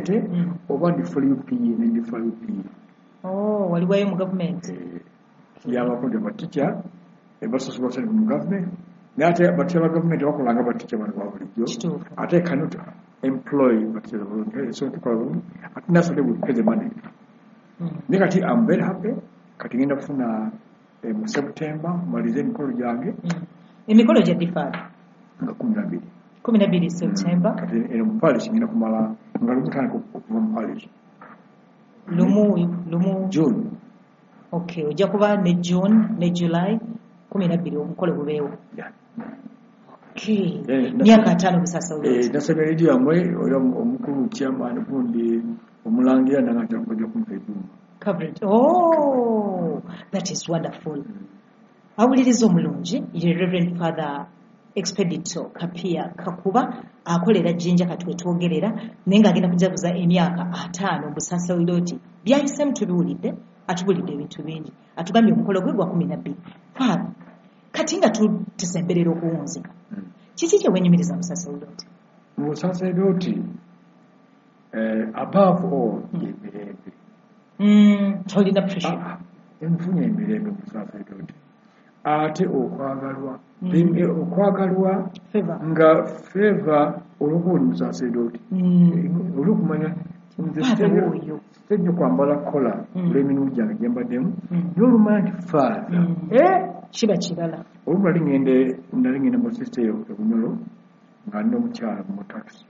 ate oba ndi for UPE ndi for UPE. Waliwayo mu government. Yabakonde baticha basosola sente mu government. Nate baticha ba government bakolanga baticha bano ba bulijjo. Ate cannot employ baticha volunteer so to call atina so they will pay the money. Nikati I'm very happy kati ngenda kufuna mu September malize mikolo jange. Emikolo gya deferred nga 12. 12 September. Kati mu parish ngenda kumala nga lumutandika okuva mu parish. Lumu June. Okay, ojja kuba ne June ne July 12 omukolo gubeewo. Okay. Myaka 5 busasa uloti. Nasema radio amwe oyo omukulu chairman gundi omulangira nanga kujja kumpeeduma. Coverage. Oh, that is wonderful. Awuliriza omulungi ye Reverend Father Expeditor Kapia Kakuba akolera Jinja katwetwogerera nenga agenda kujaguza emyaka 5 busasa uloti. Byayise mtubiwulidde atubulidde ebintu bingi atugambye omukolo gwe gwa 12. Father katinga tusemberera okuwunzika kiki kye wenyumiriza musasa uloti? Musasa uloti above all emirembe. Tolina pressure. Enfunye emirembe musasa uloti. Ate okwagalwa okwagalwa nga favor olw'obuli musasa uloti. Olw'okumanya stajja kwambala kola olw'emirimu gyange gye mbaddemu n'olumanya nti father kiba kirala. Olumu nali ngenda mu sister ebunyolo nga nina omukyala mu taxi.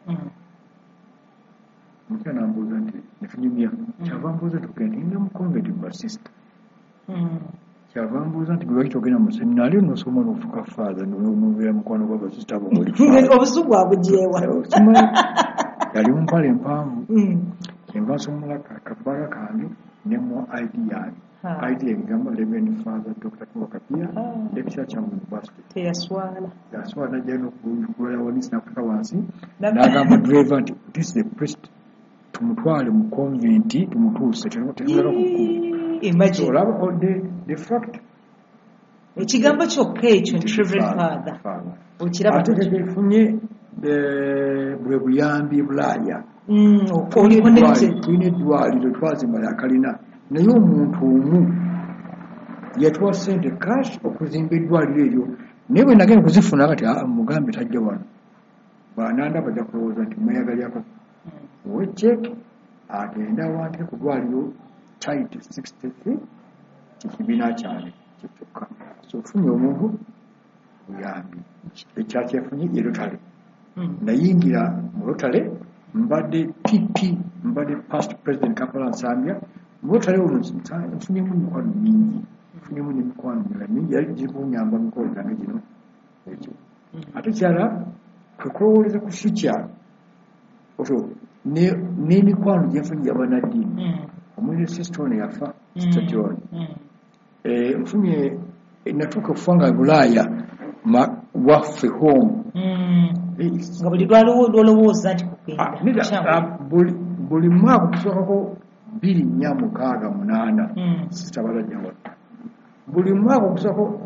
Omukyala nambuuza nti nefunyumya kyava mbuuza nti ogenda ngenda mu convent mu basista. Kyava mbuuza nti lwaki togenda mu seminari n'osoma n'ofuuka father n'omubeera mukwano gw'abasista abo ng'oli obusungu abugyewa. Yali mu mpale empanvu enva nsomula kabbala kange ne mu ID yange. ID egamba Reverend Father Dr. Kapia lecturer cha university. Teyaswala. Yaswala najja n'okukulaya wanisi n'akuka wansi n'agamba driver nti this is the priest tumutwale mu convent tumutuuse tetuleka kukulu. Imagine. Olaba the fact ekigambo kyokka ekyo nti Reverend Father okiraba ate tegefunye bwe buyambi Bulaaya. Tulina eddwaliro twazimba lya kalina naye omuntu omu yatuwa ssente cash okuzimba eddwaliro eryo naye bwe nagenda kuzifuna kati mugambe tajja wano bananda bajja kulowooza nti mweyagalyako owe check agenda awantike ku ddwaliro tight 63 kikibiina kyange kyokka so ofunye omuntu buyambi ekyakyefunye ye Rotary. Nayingira mu Rotary mbadde PP mbadde past president Kampala Nsambya mu Rotary nfunyemu emikwano mingi nfunyemu n'emikwano mingi yali gikunyamba mikolo gyange gino ekyo ate kyala twekulowoleza ku future otyo n'emikwano gyenfunye yabanaddiini omwene sister ono yafa Sister John nfunye natuuka okufa nga Bulaaya waffe home nga buli lwalowooza nti kugenda buli mwaka okusookako 246 sister balajjawa buli mwaka okusookako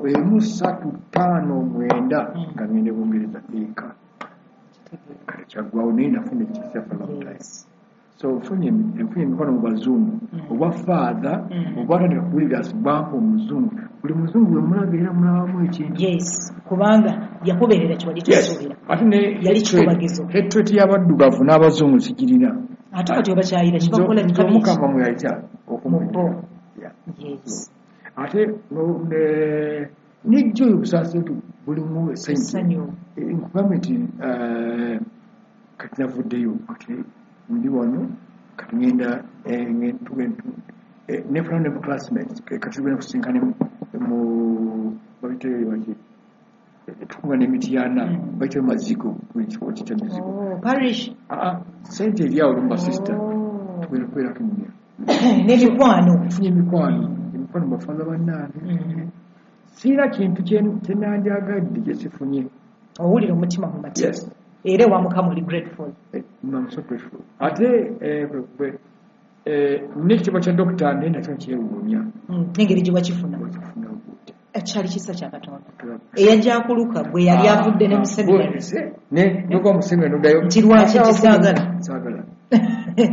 135 nga ngende Bungereza eka kale kyaggwawo naye nafuna ekisefalomtai so enfunye emikono mu bazungu oba father oba atandika kuwulira bampa omuzungu buli muzungu we mulabira mulabamu ekintu kubanga yakubeerera kiwali kyasuubira ate yali kikubagizo hatred y'abaddugavu n'abazungu sikirina ate kati obakyayira kibakola omukama mwe yayita okumubo ate n'ejjo obusaasi nti buli mu essanyu nkugambye nti kati navuddeyo kati ndi wano kati ngenda nefuna ne mu classmates kati tugenda kusinkane mu babiteeyo baki tukunga n'emityana bayita maziko ekifo kitya mizigo parish sente eryawo olumu basista tugenda kubeerako ennyo n'emikwano nfunye emikwano bafaza bannange siina kintu kyenandyagadde gye sifunye owulira omutima mu matya era wa Mukama oli grateful. I'm so grateful. Ate n'ekitiibwa kya dokita naye nakyo kyewuunya n'engeri gye wakifuna ekyali kisa kya Katonda eyajja akuluka bwe yali avudde ne museminari n'ogwa museminari noddayo nti lwaki kisaagala